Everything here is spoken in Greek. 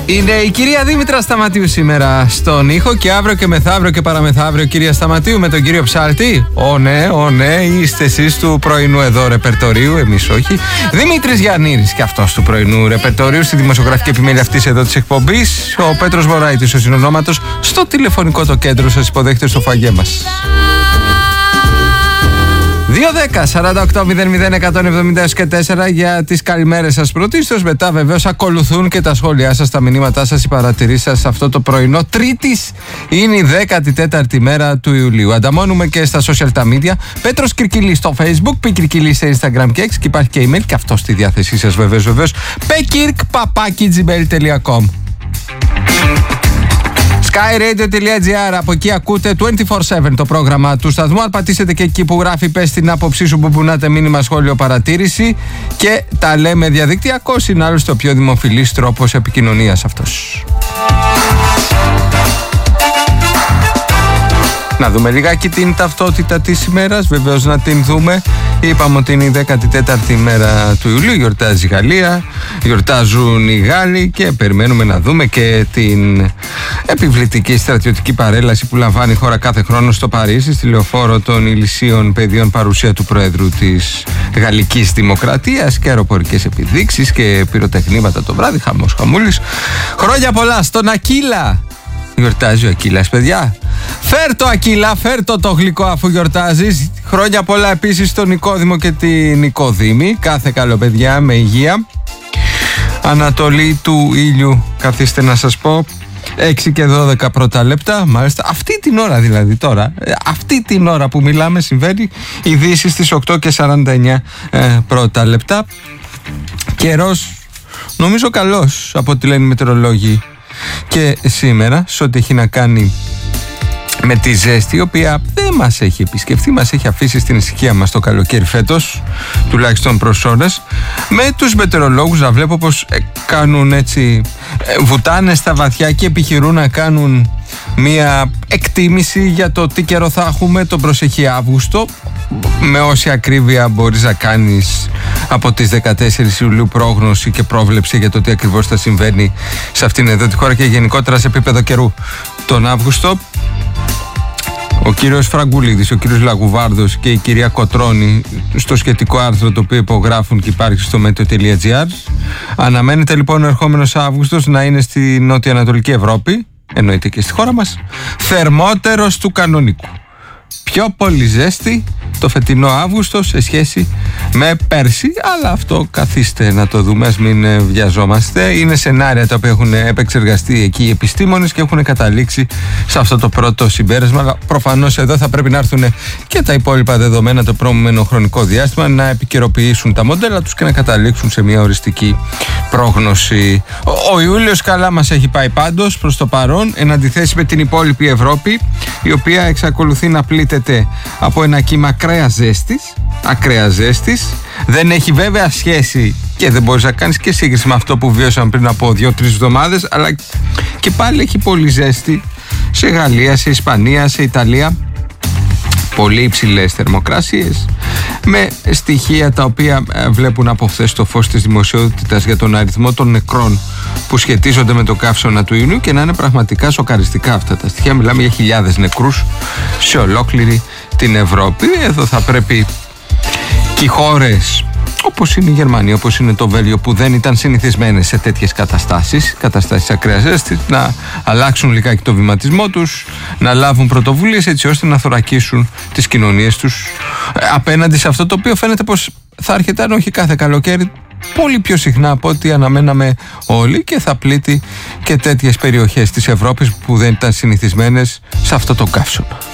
Είναι η κυρία Δήμητρα Σταματίου σήμερα στον ήχο και αύριο και μεθαύριο και παραμεθαύριο κυρία Σταματίου με τον κύριο Ψάλτη. Ναι, είστε εσείς του πρωινού εδώ ρεπερτορίου, εμείς όχι. Δημήτρης Γιαννήρης και αυτός του πρωινού ρεπερτορίου στη δημοσιογραφική επιμέλεια αυτής εδώ της εκπομπής. Ο Πέτρος Βορραϊτής, ο συνονόματος, στο τηλεφωνικό το κέντρο σας υποδέχεται στο φαγέ μας. 2-10-48-00-170-4 για τις καλημέρες σας πρωτίστως. Μετά βεβαίως ακολουθούν και τα σχόλιά σας, τα μηνύματά σας, οι παρατηρήσεις σας αυτό το πρωινό. Τρίτης είναι η 14η μέρα του Ιουλίου. Ανταμώνουμε και στα social τα media. Πέτρος Κυρκυλής στο Facebook, Π Κυρκυλής σε Instagram και X, και υπάρχει και email και αυτό στη διάθεσή σας βεβαίως. pekirk@gmail.com. skyradio.gr, από εκεί ακούτε 24/7 το πρόγραμμα του σταθμού. Αν πατήσετε και εκεί που γράφει πες την άποψή σου, που πουνάτε μήνυμα, σχόλιο, παρατήρηση, και τα λέμε διαδικτυακώς, είναι άλλωστε ο πιο δημοφιλής τρόπος επικοινωνίας αυτός. Να δούμε λιγάκι την ταυτότητα της ημέρας, βεβαίως να την δούμε. Είπαμε ότι είναι η 14η μέρα του Ιουλίου, γιορτάζει η Γαλλία, γιορτάζουν οι Γάλλοι και περιμένουμε να δούμε και την επιβλητική στρατιωτική παρέλαση που λαμβάνει η χώρα κάθε χρόνο στο Παρίσι, στη λεωφόρο των Ηλυσίων Παιδιών, παρουσία του Προέδρου της Γαλλικής Δημοκρατίας, και αεροπορικές επιδείξεις και πυροτεχνήματα το βράδυ, χαμός χαμούλης. Χρόνια πολλά στον Ακύλα! Γιορτάζει ο Ακύλας, παιδιά. Φέρ το Ακύλα, φέρ το γλυκό αφού γιορτάζεις. Χρόνια πολλά επίσης στον Νικόδημο και την Νικοδήμη. Κάθε καλό, παιδιά, με υγεία. Ανατολή του ήλιου, καθίστε να σας πω, 6 και 12 πρώτα λεπτά. Μάλιστα, αυτή την ώρα δηλαδή τώρα, αυτή την ώρα που μιλάμε συμβαίνει η Δύση στις 8 και 49 πρώτα λεπτά. Καιρός νομίζω καλός από ό,τι λένε οι μετεωρολόγοι και σήμερα, σε ό,τι έχει να κάνει με τη ζέστη, η οποία δεν μας έχει επισκεφθεί, μας έχει αφήσει στην ησυχία μας το καλοκαίρι φέτος, τουλάχιστον προς ώρες. Με τους μετεωρολόγους να βλέπω πως κάνουν έτσι, βουτάνε στα βαθιά και επιχειρούν να κάνουν μία εκτίμηση για το τι καιρό θα έχουμε τον προσεχή Αύγουστο, με όση ακρίβεια μπορείς να κάνεις από τις 14 Ιουλίου πρόγνωση και πρόβλεψη για το τι ακριβώς θα συμβαίνει σε αυτήν εδώ τη χώρα και γενικότερα σε επίπεδο καιρού τον Αύγουστο. Ο κύριος Φραγκουλίδης, ο κύριος Λαγουβάρδος και η κυρία Κοτρώνη, στο σχετικό άρθρο το οποίο υπογράφουν και υπάρχει στο meteo.gr, αναμένεται λοιπόν ο ερχόμενος Αύγουστος να είναι στη νότια-ανατολική Ευρώπη, εννοείται και στη χώρα μας, θερμότερος του κανονικού. Πιο πολύ ζέστη το φετινό Αύγουστο σε σχέση με πέρσι, αλλά αυτό καθίστε να το δούμε, ας μην βιαζόμαστε. Είναι σενάρια τα οποία έχουν επεξεργαστεί εκεί οι επιστήμονες και έχουν καταλήξει σε αυτό το πρώτο συμπέρασμα, αλλά προφανώς εδώ θα πρέπει να έρθουν και τα υπόλοιπα δεδομένα το επόμενο χρονικό διάστημα, να επικαιροποιήσουν τα μοντέλα τους και να καταλήξουν σε μια οριστική πρόγνωση. Ο Ιούλιος καλά μας έχει πάει πάντως προς το παρόν, εν αντιθέσει με την υπόλοιπη Ευρώπη, η οποία εξακολουθεί να πλήττεται από ένα κύμα ακραία ζέστης. Δεν έχει βέβαια σχέση και δεν μπορείς να κάνεις και σύγκριση με αυτό που βιώσαμε πριν από 2-3 εβδομάδες, αλλά και πάλι έχει πολύ ζέστη σε Γαλλία, σε Ισπανία, σε Ιταλία. Πολύ υψηλές θερμοκρασίες, με στοιχεία τα οποία βλέπουν από χθες το φως της δημοσιότητας για τον αριθμό των νεκρών που σχετίζονται με το καύσωνα του Ιουνίου, και να είναι πραγματικά σοκαριστικά αυτά τα στοιχεία. Μιλάμε για χιλιάδες νεκρούς σε ολόκληρη την Ευρώπη. Εδώ θα πρέπει και οι χώρες όπως είναι η Γερμανία, όπως είναι το Βέλγιο, που δεν ήταν συνηθισμένες σε τέτοιες καταστάσεις ακραίας ζέστης, να αλλάξουν λιγάκι το βηματισμό τους, να λάβουν πρωτοβουλίες έτσι ώστε να θωρακίσουν τις κοινωνίες τους απέναντι σε αυτό το οποίο φαίνεται πως θα έρχεται, αν όχι κάθε καλοκαίρι, πολύ πιο συχνά από ό,τι αναμέναμε όλοι, και θα πλήττει και τέτοιες περιοχές της Ευρώπης που δεν ήταν συνηθισμένες σε αυτό το καύσωνα.